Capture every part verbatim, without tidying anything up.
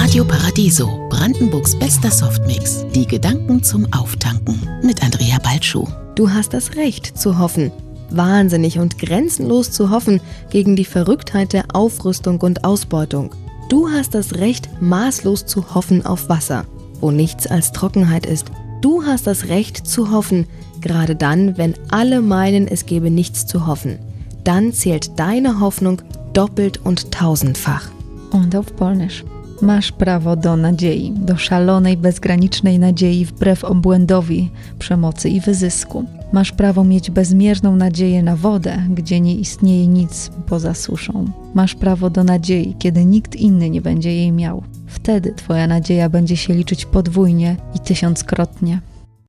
Radio Paradiso, Brandenburgs bester Softmix. Die Gedanken zum Auftanken mit Andrea Balschuh. Du hast das Recht zu hoffen. Wahnsinnig und grenzenlos zu hoffen gegen die Verrücktheit der Aufrüstung und Ausbeutung. Du hast das Recht, maßlos zu hoffen auf Wasser, wo nichts als Trockenheit ist. Du hast das Recht zu hoffen, gerade dann, wenn alle meinen, es gebe nichts zu hoffen. Dann zählt deine Hoffnung doppelt und tausendfach. Und auf Polnisch. Masz prawo do nadziei, do szalonej, bezgranicznej nadziei wbrew obłędowi, przemocy i wyzysku. Masz prawo mieć bezmierną nadzieję na wodę, gdzie nie istnieje nic poza suszą. Masz prawo do nadziei, kiedy nikt inny nie będzie jej miał. Wtedy twoja nadzieja będzie się liczyć podwójnie i tysiąckrotnie.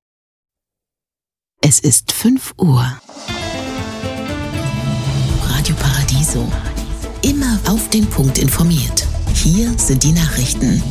Es ist fünf Uhr. Radio Paradiso. Immer auf den Punkt informiert. Hier sind die Nachrichten.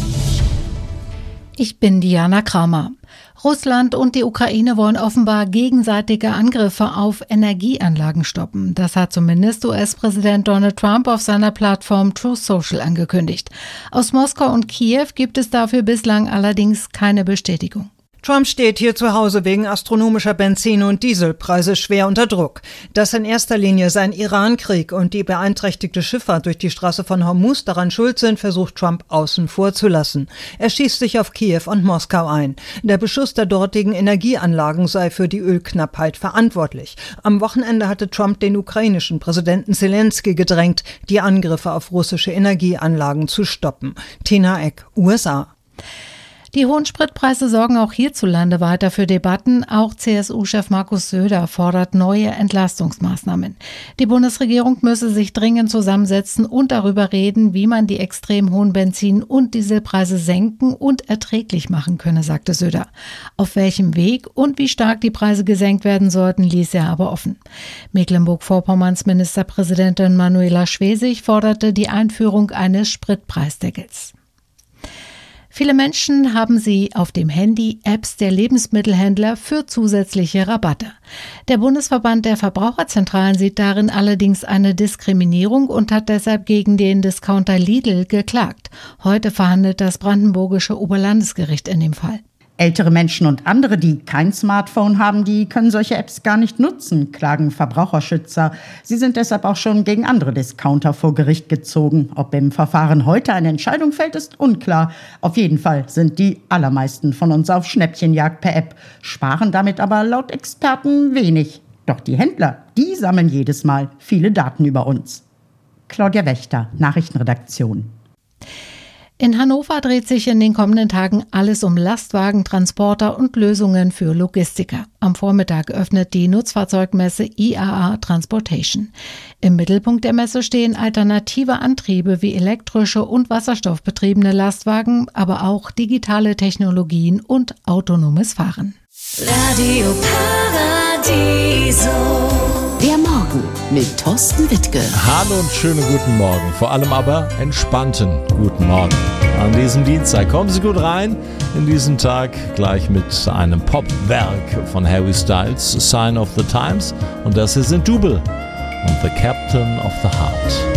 Ich bin Diana Kramer. Russland und die Ukraine wollen offenbar gegenseitige Angriffe auf Energieanlagen stoppen. Das hat zumindest U S-Präsident Donald Trump auf seiner Plattform Truth Social angekündigt. Aus Moskau und Kiew gibt es dafür bislang allerdings keine Bestätigung. Trump steht hier zu Hause wegen astronomischer Benzin- und Dieselpreise schwer unter Druck. Dass in erster Linie sein Iran-Krieg und die beeinträchtigte Schifffahrt durch die Straße von Hormuz daran schuld sind, versucht Trump außen vor zu lassen. Er schießt sich auf Kiew und Moskau ein. Der Beschuss der dortigen Energieanlagen sei für die Ölknappheit verantwortlich. Am Wochenende hatte Trump den ukrainischen Präsidenten Zelensky gedrängt, die Angriffe auf russische Energieanlagen zu stoppen. Tina Eck, U S A. Die hohen Spritpreise sorgen auch hierzulande weiter für Debatten. Auch C S U-Chef Markus Söder fordert neue Entlastungsmaßnahmen. Die Bundesregierung müsse sich dringend zusammensetzen und darüber reden, wie man die extrem hohen Benzin- und Dieselpreise senken und erträglich machen könne, sagte Söder. Auf welchem Weg und wie stark die Preise gesenkt werden sollten, ließ er aber offen. Mecklenburg-Vorpommerns Ministerpräsidentin Manuela Schwesig forderte die Einführung eines Spritpreisdeckels. Viele Menschen haben sie auf dem Handy Apps der Lebensmittelhändler für zusätzliche Rabatte. Der Bundesverband der Verbraucherzentralen sieht darin allerdings eine Diskriminierung und hat deshalb gegen den Discounter Lidl geklagt. Heute verhandelt das brandenburgische Oberlandesgericht in dem Fall. Ältere Menschen und andere, die kein Smartphone haben, die können solche Apps gar nicht nutzen, klagen Verbraucherschützer. Sie sind deshalb auch schon gegen andere Discounter vor Gericht gezogen. Ob im Verfahren heute eine Entscheidung fällt, ist unklar. Auf jeden Fall sind die allermeisten von uns auf Schnäppchenjagd per App, sparen damit aber laut Experten wenig. Doch die Händler, die sammeln jedes Mal viele Daten über uns. Claudia Wächter, Nachrichtenredaktion. In Hannover dreht sich in den kommenden Tagen alles um Lastwagen, Transporter und Lösungen für Logistiker. Am Vormittag öffnet die Nutzfahrzeugmesse I A A Transportation. Im Mittelpunkt der Messe stehen alternative Antriebe wie elektrische und wasserstoffbetriebene Lastwagen, aber auch digitale Technologien und autonomes Fahren. Radio Paradiso. Der Morgen mit Thorsten Wittke. Hallo und schönen guten Morgen. Vor allem aber entspannten guten Morgen. An diesem Dienstag kommen Sie gut rein in diesen Tag, gleich mit einem Popwerk von Harry Styles, Sign of the Times. Und das hier sind Double und The Captain of the Heart.